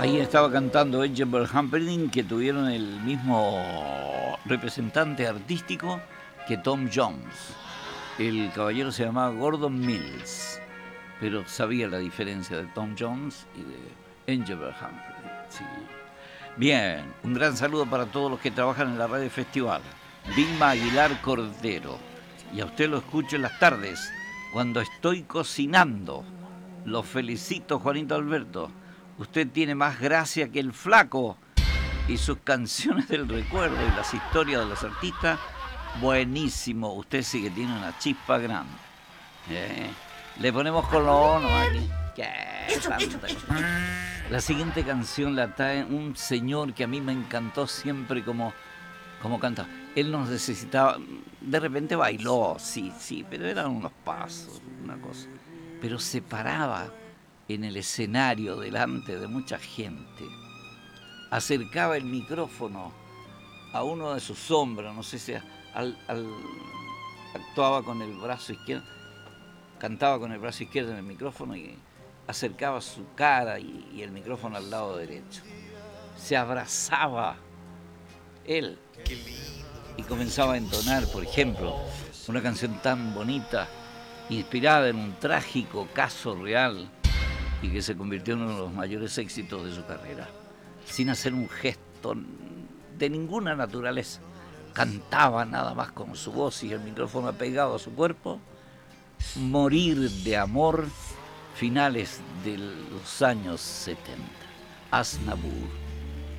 Ahí estaba cantando Engelbert Humperdinck, que tuvieron el mismo representante artístico que Tom Jones. El caballero se llamaba Gordon Mills, pero sabía la diferencia de Tom Jones y de Engelbert Humperdinck. Sí. Bien, un gran saludo para todos los que trabajan en la radio festival. Vilma Aguilar Cordero. Y a usted lo escucho en las tardes, cuando estoy cocinando. Los felicito, Juanito Alberto. Usted tiene más gracia que el flaco. Y sus canciones del recuerdo y las historias de los artistas, buenísimo. Usted sí que tiene una chispa grande. Le ponemos color aquí. ¿Qué? La siguiente canción la trae un señor que a mí me encantó siempre como cantaba. Él nos necesitaba, de repente bailó, sí, pero eran unos pasos, una cosa. Pero se paraba en el escenario delante de mucha gente, acercaba el micrófono a uno de sus hombros, no sé si actuaba con el brazo izquierdo, cantaba con el brazo izquierdo en el micrófono y acercaba su cara y el micrófono al lado derecho. Se abrazaba él y comenzaba a entonar, por ejemplo, una canción tan bonita, inspirada en un trágico caso real y que se convirtió en uno de los mayores éxitos de su carrera, sin hacer un gesto de ninguna naturaleza. Cantaba nada más con su voz y el micrófono pegado a su cuerpo. Morir de amor, finales de los años 70. Aznavour.